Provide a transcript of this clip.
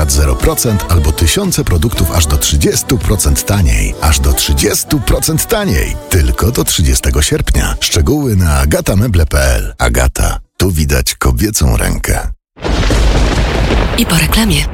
rat 0% albo tysiące produktów aż do 30% taniej. Aż do 30% taniej. Tylko do 30 sierpnia. Szczegóły na agatameble.pl. Agata. Tu widać kobiecą rękę. I po reklamie.